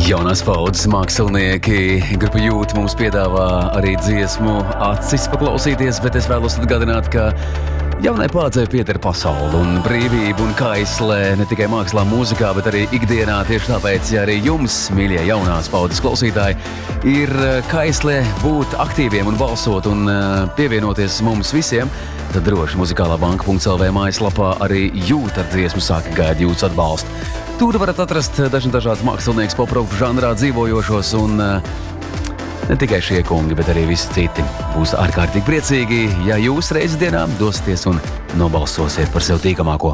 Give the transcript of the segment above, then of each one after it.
Jaunās paudzes mākslinieki grupa Jūt mums piedāvā arī dziesmu Acis paklausīties, bet es vēlos atgādināt, ka jaunai paudzei pieder pasaule un brīvība un kaislē ne tikai mākslā, mūzikā, bet arī ikdienā. Tieši tāpēc, ja arī jums, mīļie jaunās paudzes klausītāji, ir kaislē būt aktīviem un balsot un pievienoties mums visiem, tad droši muzikālābanka.lv mājaslapā arī Jūt ar dziesmu sāka gaida jūsu atbalstu. Tur varat atrast dažādas mākslinieks poproku žanrā dzīvojošos un ne tikai šie kungi, bet arī visi citi. Būs ārkārtīgi priecīgi, ja jūs reizi dienā dosieties un nobalsosiet par sev tīkamāko.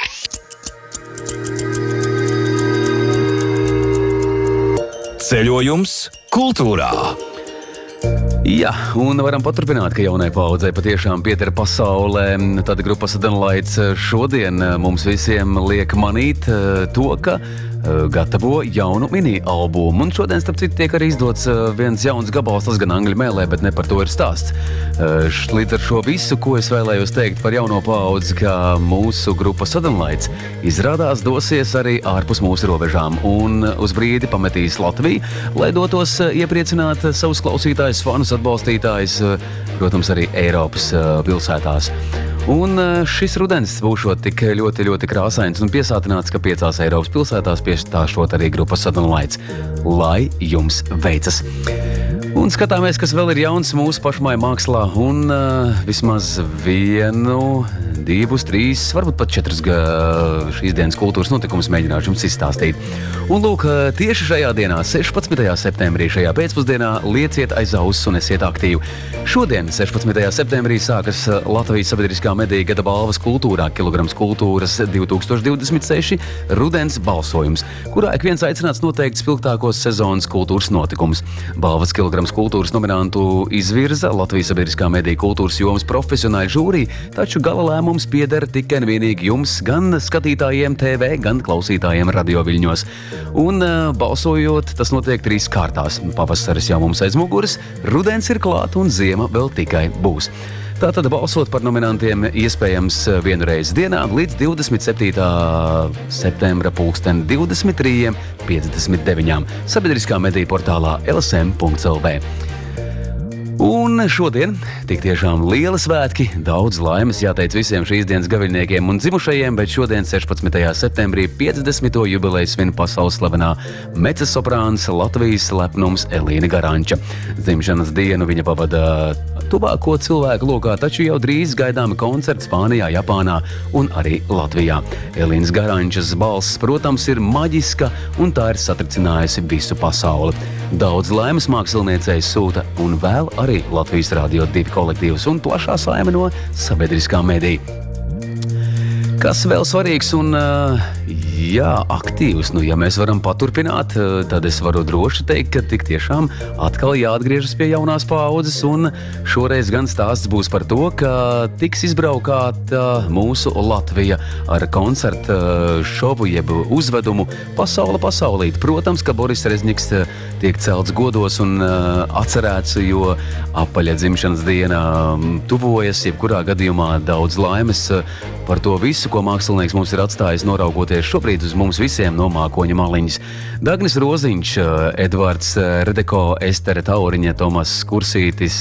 Ceļojums kultūrā. Jā, un varam paturpināt, ka jaunai paudzei patiešām pieder pasaulē. Tad grupa Suddenlights šodien mums visiem liek manīt to, ka gatavo jaunu mini-albumu. Un šodien, starp citu, tiek arī izdots viens jauns gabals, tas gan angļu mēlē, bet ne par to ir stāsts. Līdz ar šo visu, ko es vēlējos teikt par jauno paudzi, ka mūsu grupa Suddenlights izrādās dosies arī ārpus mūsu robežām un uz brīdi pametīs Latviju, lai dotos iepriecināt savus klausītājus, fanus, atbalstītājus, protams, arī Eiropas pilsētās. Un šis rudens būšot tik ļoti krāsains un piesātināts, ka 5 Eiropas pilsētās piestāšot arī grupa Suddenlights. Lai jums veicas! Un skatāmies, kas vēl ir jauns mūsu pašmāju mākslā, un vismaz 1, 2, 3, varbūt pat 4 šīs dienas kultūras notikumus mēģināšu jums izstāstīt. Un lūk, tieši šajā dienā, 16. septembrī, šajā pēcpusdienā, lieciet aiz auss un esiet aktīvi. Šodien, 16. septembrī, sākas Latvijas sabiedriskā mediju gada balvas kultūrā Kilograms kultūras 2026 rudens balsojums, kurā ik viens aicināts noteikt spilgtākos sezonas kultūras notikumus. Balvas Kilograms kultūras nominantu izvirza Latvijas sabiedriskā mediju kultūras jomas profesionāļu žūrī, taču gala lēmums pieder tikai un vienīgi jums, gan skatītājiem TV, gan klausītājiem radioviļņos. Un balsojot, tas notiek 3 kārtās. Pavasaris jau mums aiz muguras, rudens ir klāt un ziema vēl tikai būs. Tātad balsot par nominantiem iespējams vienu reizi dienā līdz 27. septembra 23:59 sabiedriskā mediju portālā lsm.lv. Un šodien tik tiešām liela svētki, daudz laimes jāteic visiem šīs dienas gaviļniekiem un dzimušajiem, bet šodien 16. septembrī 50. jubileju svin pasaules slavenā mecosoprāns Latvijas lepnums Elīna Garanča. Dzimšanas dienu viņa pavada tuvāko cilvēku lokā, taču jau drīz gaidāmi koncerti Spānijā, Japānā un arī Latvijā. Elīnas Garančas balss, protams, ir maģiska un tā ir satricinājusi visu pasauli. Daudz laimes māksliniecei sūta un vēl arī Latvijas Radio 2 kolektīvs un plašā saime no sabiedriskā mediju. Kas vēl svarīgs un aktīvs, ja mēs varam paturpināt, tad es varu droši teikt, ka tik tiešām atkal jāatgriežas pie jaunās paaudzes, un šoreiz gan stāsts būs par to, ka tiks izbraukāta mūsu Latvija ar koncertu šovu jeb uzvedumu Pasaule pasaulīt. Protams, ka Boris Rezniks tiek celts godos un atcerēts, jo apaļa dzimšanas diena tuvojas, jebkurā gadījumā daudz laimes par to visu, ko mākslinieks mums ir atstājis, noraugoties šobrīd uz mums visiem no mākoņa maliņas. Dagnis Roziņš, Edvards Redeko, Estere Tauriņa, Toms Kursītis,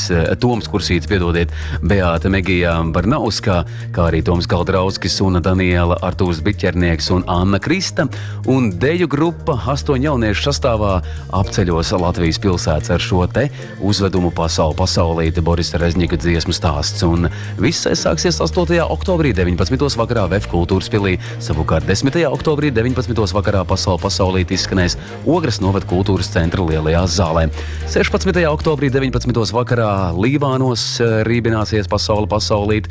Beāta Megija Barnauskā, kā arī Toms Galdrauskis un Daniela Artūrs Biķernieks un Anna Krista, un deju grupa 8 jauniešu sastāvā apceļos Latvijas pilsētas ar šo te uzvedumu Pasaule pasaulīte Borisa Rezņika dziesmu stāsts. Un viss sāksies 8. oktobrī 19. vakarā VF kultūras pilī, savukārt 10. oktobrī 19. vakarā Pasaule pasaulīt izskanēs Ogres novada kultūras centra lielajā zālē. 16. oktobrī 19. vakarā Līvānos rībināsies Pasaule pasaulīt,